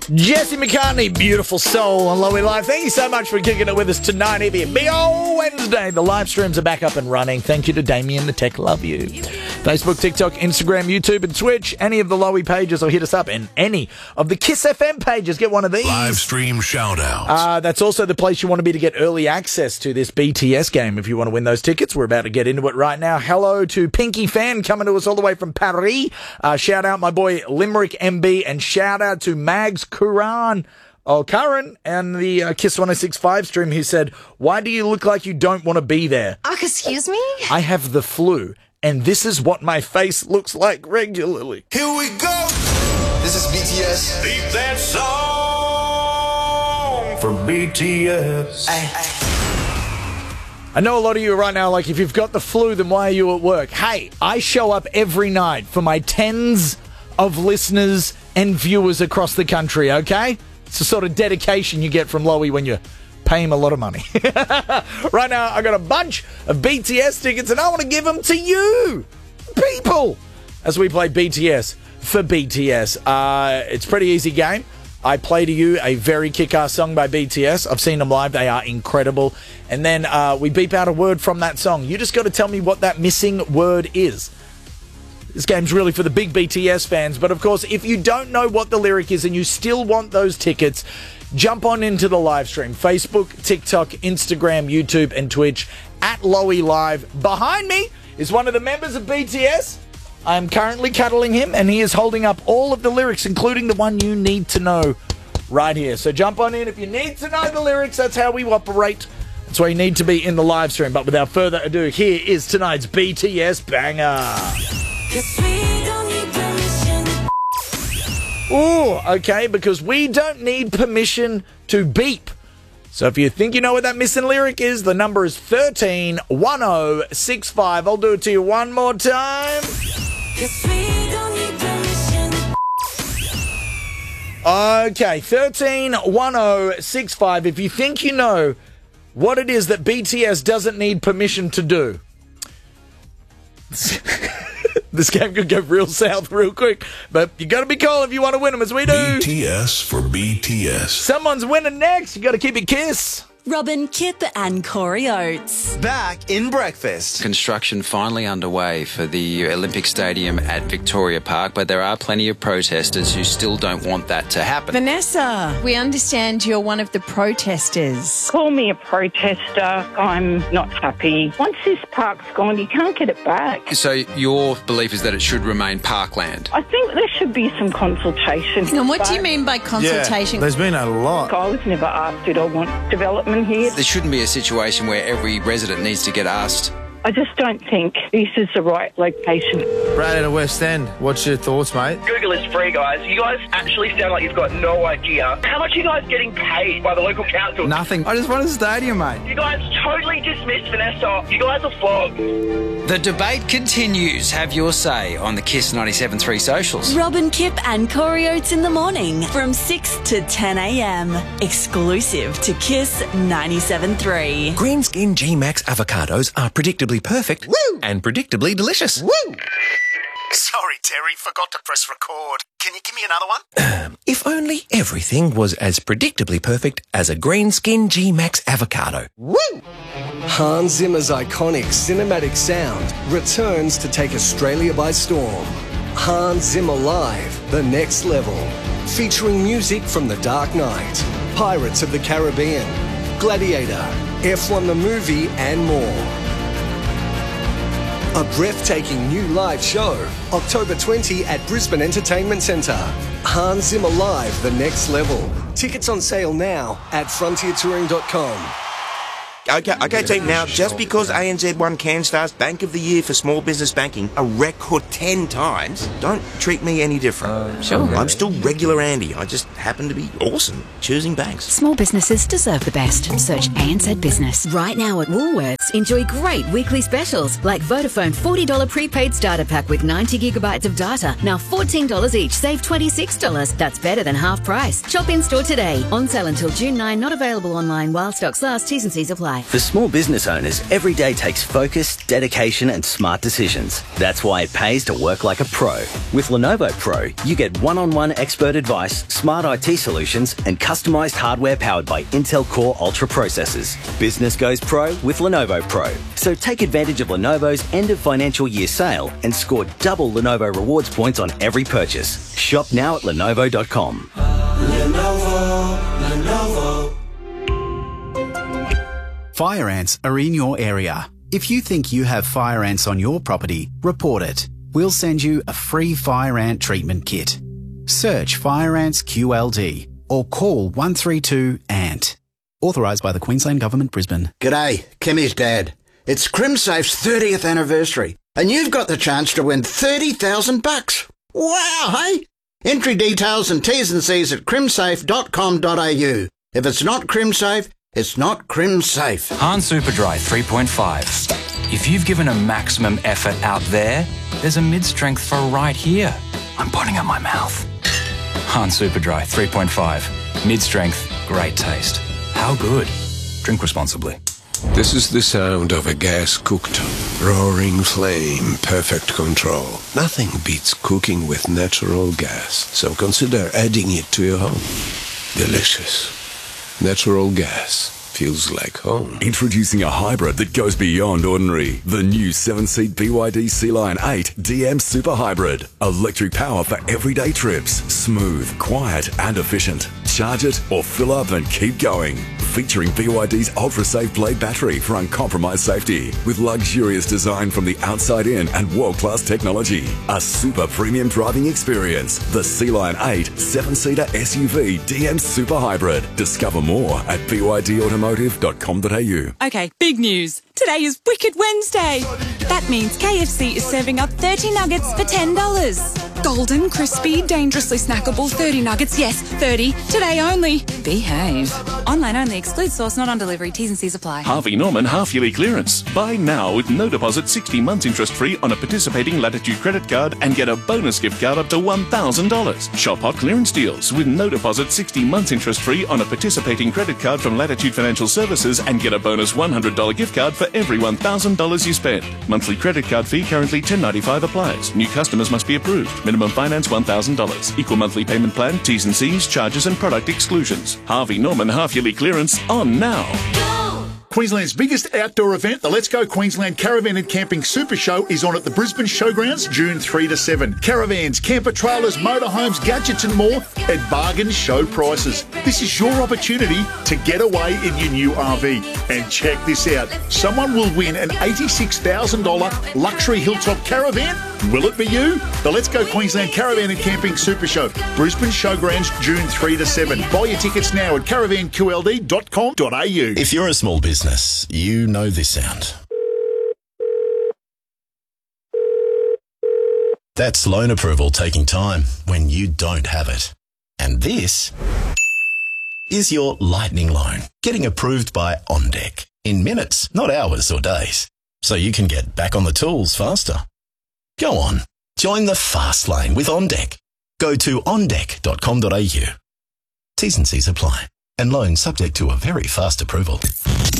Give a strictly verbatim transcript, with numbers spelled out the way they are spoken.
Jesse McCartney, Beautiful Soul on Lowy Live. Thank you so much for kicking it with us tonight. It'll be a big old Wednesday. The live streams are back up and running. Thank you to Damien the Tech. Love you. Facebook, TikTok, Instagram, YouTube, and Twitch. Any of the Lowy pages or hit us up. And any of the Kiss F M pages. Get one of these. Live stream shout-outs. Uh, that's also the place you want to be to get early access to this B T S game if you want to win those tickets. We're about to get into it right now. Hello to Pinky Fan coming to us all the way from Paris. Uh, shout out my boy Limerick M B, and shout out to Mags Kuran, oh, Karen, and the uh, Kiss one oh six point five stream, who said, why do you look like you don't want to be there? Oh, excuse me? I have the flu, and this is what my face looks like regularly. Here we go. This is B T S. Beat that song for B T S. Ay, ay. I know a lot of you right now, like, if you've got the flu, then why are you at work? Hey, I show up every night for my tens of listeners and viewers across the country, okay? It's the sort of dedication you get from Lowy when you pay him a lot of money. Right now, I got a bunch of B T S tickets, and I want to give them to you, people, as we play B T S for B T S. Uh, it's a pretty easy game. I play to you a very kick-ass song by B T S. I've seen them live. They are incredible. And then uh, we beep out a word from that song. You just got to tell me what that missing word is. This game's really for the big B T S fans. But, of course, if you don't know what the lyric is and you still want those tickets, jump on into the live stream. Facebook, TikTok, Instagram, YouTube, and Twitch at Lowy Live. Behind me is one of the members of B T S. I'm currently cuddling him, and he is holding up all of the lyrics, including the one you need to know right here. So jump on in if you need to know the lyrics. That's how we operate. That's why you need to be in the live stream. But without further ado, here is tonight's B T S banger. Ooh, okay, because we don't need permission to beep. So if you think you know what that missing lyric is, the number is thirteen one oh six five. I'll do it to you one more time. Okay, thirteen one oh six five. If you think you know what it is that B T S doesn't need permission to do. This game could go real south real quick, but you got to be cool if you want to win them, as we do. B T S for B T S. Someone's winning next. You got to keep it Kiss. Robin, Kip and Corey Oates. Back in breakfast. Construction finally underway for the Olympic Stadium at Victoria Park, but there are plenty of protesters who still don't want that to happen. Vanessa, we understand you're one of the protesters. Call me a protester. I'm not happy. Once this park's gone, you can't get it back. So your belief is that it should remain parkland? I think there should be some consultation. And what do you mean by consultation? Yeah, there's been a lot. I was never asked, did I want development here? There shouldn't be a situation where every resident needs to get asked. I just don't think this is the right location. Brad at the West End, what's your thoughts, mate? Google is free, guys. You guys actually sound like you've got no idea. How much are you guys getting paid by the local council? Nothing. I just want a stadium, mate. You guys totally dismissed Vanessa. You guys are flogged. The debate continues. Have your say on the Kiss ninety-seven point three socials. Robin, Kip and Corey Oates in the morning from six to ten a.m. Exclusive to Kiss ninety-seven point three. Green Skin G-Max avocados are predictably perfect. Woo! And predictably delicious. Woo! Sorry, Terry, forgot to press record. Can you give me another one? Um, if only everything was as predictably perfect as a Green Skin G-Max avocado. Woo! Hans Zimmer's iconic cinematic sound returns to take Australia by storm. Hans Zimmer Live, The Next Level. Featuring music from The Dark Knight, Pirates of the Caribbean, Gladiator, F one the movie, and more. A breathtaking new live show, October twentieth at Brisbane Entertainment Centre. Hans Zimmer Live, The Next Level. Tickets on sale now at frontier touring dot com. Okay, okay, team. Now, just because A N Z won CanStar's Bank of the Year for small business banking a record ten times, don't treat me any different. Uh, sure. I'm still regular Andy. I just happen to be awesome choosing banks. Small businesses deserve the best. Search A N Z Business. Right now at Woolworths, enjoy great weekly specials like Vodafone forty dollars prepaid starter pack with ninety gigabytes of data. Now fourteen dollars each, save twenty-six dollars. That's better than half price. Shop in store today. On sale until June ninth, not available online while stocks last. T's and C's apply. apply. For small business owners, every day takes focus, dedication and smart decisions. That's why it pays to work like a pro. With Lenovo Pro, you get one-on-one expert advice, smart I T solutions and customised hardware powered by Intel Core Ultra processors. Business goes pro with Lenovo Pro. So take advantage of Lenovo's end of financial year sale and score double Lenovo rewards points on every purchase. Shop now at lenovo dot com. Lenovo, Lenovo. Fire ants are in your area. If you think you have fire ants on your property, report it. We'll send you a free fire ant treatment kit. Search Fire Ants Q L D or call one three two A N T. Authorised by the Queensland Government, Brisbane. G'day, Kimmy's dad. It's CrimSafe's thirtieth anniversary, and you've got the chance to win thirty thousand bucks. Wow, hey? Entry details and T's and C's at crimsafe dot com dot a u. If it's not CrimSafe, it's not CrimSafe. Hahn Superdry three point five. If you've given a maximum effort out there, there's a mid-strength for right here. I'm pointing at my mouth. Hahn Superdry three point five. Mid-strength, great taste. How good? Drink responsibly. This is the sound of a gas-cooked, roaring flame, perfect control. Nothing beats cooking with natural gas, so consider adding it to your home. Delicious. Natural gas. Feels like home. Introducing a hybrid that goes beyond ordinary. The new seven-seat B Y D Sea Lion eight D M Super Hybrid. Electric power for everyday trips. Smooth, quiet and efficient. Charge it or fill up and keep going. Featuring B Y D's ultra-safe blade battery for uncompromised safety. With luxurious design from the outside in and world-class technology. A super premium driving experience. The Sea Lion eight seven-seater S U V D M Super Hybrid. Discover more at b y d automotive dot com dot a u. Okay, big news. Today is Wicked Wednesday. That means K F C is serving up thirty nuggets for ten dollars. Golden, crispy, dangerously snackable thirty nuggets. Yes, thirty. Today only. Behave. Online only. Excludes sauce, not on delivery. T's and C's apply. Harvey Norman half-yearly clearance. Buy now with no deposit, sixty months interest-free on a participating Latitude credit card and get a bonus gift card up to one thousand dollars. Shop hot clearance deals with no deposit, sixty months interest-free on a participating credit card from Latitude Financial Services and get a bonus one hundred dollars gift card for every one thousand dollars you spend. Monthly credit card fee currently ten ninety-five applies. New customers must be approved. Minimum finance one thousand dollars. Equal monthly payment plan, T's and C's, charges and product exclusions. Harvey Norman half-yearly clearance on now. Queensland's biggest outdoor event, the Let's Go Queensland Caravan and Camping Super Show, is on at the Brisbane Showgrounds June third to seventh. Caravans, camper trailers, motorhomes, gadgets and more at bargain show prices. This is your opportunity to get away in your new R V. And check this out. Someone will win an eighty-six thousand dollars luxury hilltop caravan. Will it be you? The Let's Go Queensland Caravan and Camping Super Show, Brisbane Showgrounds June third to seventh. Buy your tickets now at caravan q l d dot com dot a u. If you're a small business, you know this sound. That's loan approval taking time when you don't have it. And this is your lightning loan getting approved by OnDeck in minutes, not hours or days. So you can get back on the tools faster. Go on, join the fast lane with OnDeck. Go to on deck dot com dot a u. T's and C's apply and loan subject to a very fast approval.